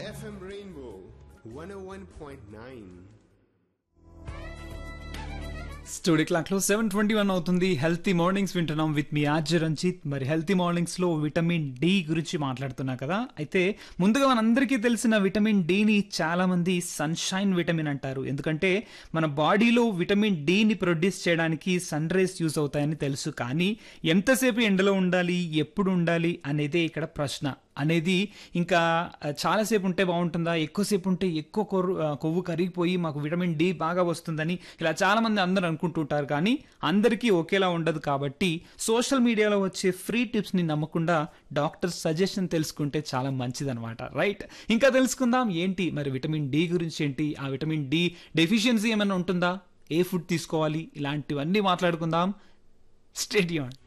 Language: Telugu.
FM Rainbow 101.9. స్టూడియో క్లాక్ లో 7:21 అవుతుంది. హెల్తీ మార్నింగ్స్ వింటున్నాం విత్ మీ ఆర్జే రంజిత్. మరి హెల్తీ మార్నింగ్స్ లో విటమిన్ డి గురించి మాట్లాడుతున్నా కదా. అయితే ముందుగా మనందరికీ తెలిసిన విటమిన్ డిని చాలా మంది సన్షైన్ విటమిన్ అంటారు. ఎందుకంటే మన బాడీలో విటమిన్ డిని ప్రొడ్యూస్ చేయడానికి సన్ రేస్ యూజ్ అవుతాయని తెలుసు. కానీ ఎంతసేపు ఎండలో ఉండాలి, ఎప్పుడు ఉండాలి అనేదే ఇక్కడ ప్రశ్న అనేది. ఇంకా చాలాసేపు ఉంటే బాగుంటుందా, ఎక్కువసేపు ఉంటే ఎక్కువ కొవ్వు కరిగిపోయి మాకు విటమిన్ డి బాగా వస్తుందని ఇలా చాలా మంది అందరూ అనుకుంటుంటారు. కానీ అందరికీ ఒకేలా ఉండదు. కాబట్టి సోషల్ మీడియాలో వచ్చే ఫ్రీ టిప్స్ని నమ్మకుండా డాక్టర్ సజెషన్ తెలుసుకుంటే చాలా మంచిదన్నమాట. రైట్, ఇంకా తెలుసుకుందాం ఏంటి మరి విటమిన్ డి గురించి, ఏంటి ఆ విటమిన్ డి డెఫిషియన్సీ ఏమైనా ఉంటుందా, ఏ ఫుడ్ తీసుకోవాలి, ఇలాంటివన్నీ మాట్లాడుకుందాం. Stay tuned.